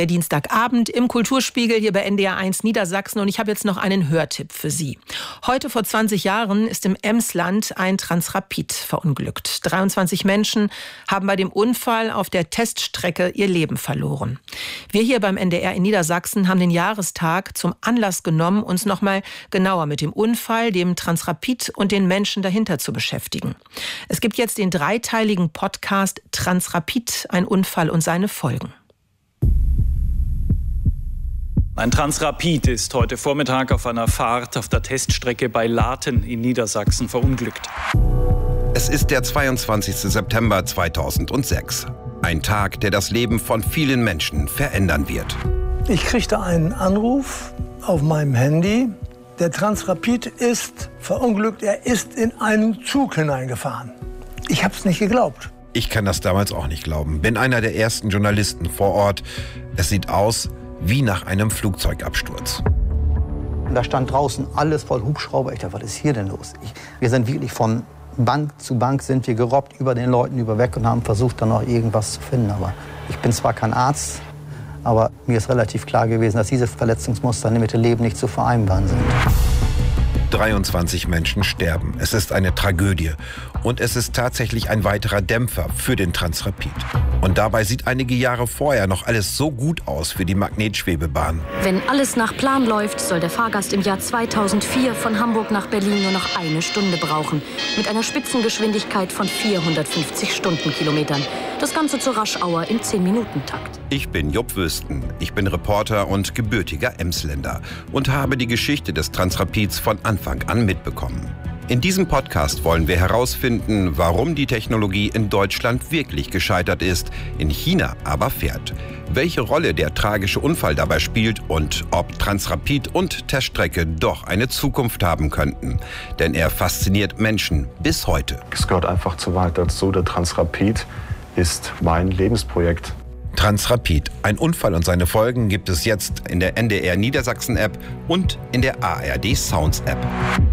Der Dienstagabend im Kulturspiegel hier bei NDR1 Niedersachsen und ich habe jetzt noch einen Hörtipp für Sie. Heute vor 20 Jahren ist im Emsland ein Transrapid verunglückt. 23 Menschen haben bei dem Unfall auf der Teststrecke ihr Leben verloren. Wir hier beim NDR in Niedersachsen haben den Jahrestag zum Anlass genommen, uns noch mal genauer mit dem Unfall, dem Transrapid und den Menschen dahinter zu beschäftigen. Es gibt jetzt den dreiteiligen Podcast Transrapid, ein Unfall und seine Folgen. Ein Transrapid ist heute Vormittag auf einer Fahrt auf der Teststrecke bei Laten in Niedersachsen verunglückt. Es ist der 22. September 2006. Ein Tag, der das Leben von vielen Menschen verändern wird. Ich kriegte einen Anruf auf meinem Handy. Der Transrapid ist verunglückt. Er ist in einen Zug hineingefahren. Ich habe es nicht geglaubt. Ich kann das damals auch nicht glauben. Bin einer der ersten Journalisten vor Ort. Es sieht aus wie nach einem Flugzeugabsturz. Da stand draußen alles voll Hubschrauber. Ich dachte, was ist hier denn los? Wir sind wirklich von Bank zu Bank sind wir gerobbt über den Leuten über weg und haben versucht, dann noch irgendwas zu finden. Aber ich bin zwar kein Arzt, aber mir ist relativ klar gewesen, dass diese Verletzungsmuster mit dem Leben nicht zu vereinbaren sind. 23 Menschen sterben. Es ist eine Tragödie. Und es ist tatsächlich ein weiterer Dämpfer für den Transrapid. Und dabei sieht einige Jahre vorher noch alles so gut aus für die Magnetschwebebahn. Wenn alles nach Plan läuft, soll der Fahrgast im Jahr 2004 von Hamburg nach Berlin nur noch 1 Stunde brauchen. Mit einer Spitzengeschwindigkeit von 450 Stundenkilometern. Das Ganze zur Raschauer im 10-Minuten-Takt. Ich bin Jupp Wüsten. Ich bin Reporter und gebürtiger Emsländer und habe die Geschichte des Transrapids von Anfang an mitbekommen. In diesem Podcast wollen wir herausfinden, warum die Technologie in Deutschland wirklich gescheitert ist, in China aber fährt. Welche Rolle der tragische Unfall dabei spielt und ob Transrapid und Teststrecke doch eine Zukunft haben könnten. Denn er fasziniert Menschen bis heute. Es gehört einfach zur Wahrheit dazu, der Transrapid ist mein Lebensprojekt. Transrapid, ein Unfall und seine Folgen gibt es jetzt in der NDR Niedersachsen App und in der ARD Sounds App.